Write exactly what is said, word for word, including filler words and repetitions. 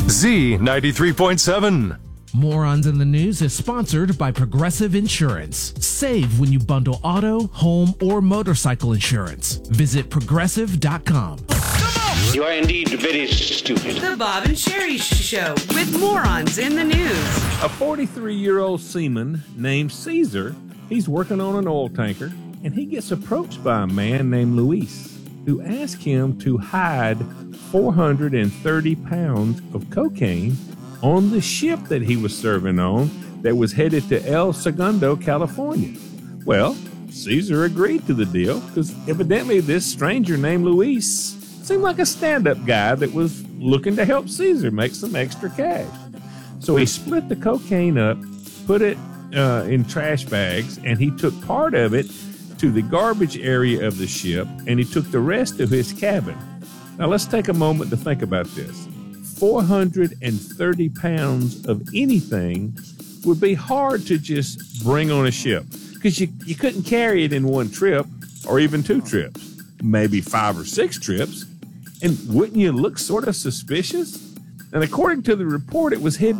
Z ninety-three point seven. Morons in the News is sponsored by Progressive Insurance. Save when you bundle auto, home, or motorcycle insurance. Visit progressive dot com. You are indeed very stupid. The Bob and Sherry Show with Morons in the News. A forty-three-year-old seaman named Caesar, he's working on an oil tanker, and he gets approached by a man named Luis, who asks him to hide four hundred thirty pounds of cocaine on the ship that he was serving on that was headed to El Segundo, California. Well, Caesar agreed to the deal because evidently this stranger named Luis seemed like a stand-up guy that was looking to help Caesar make some extra cash. So he split the cocaine up, put it uh, in trash bags, and he took part of it to the garbage area of the ship, and he took the rest to his cabin. Now let's take a moment to think about this. four hundred thirty pounds of anything would be hard to just bring on a ship because you, you couldn't carry it in one trip or even two trips, maybe five or six trips. And wouldn't you look sort of suspicious? And according to the report, it was hidden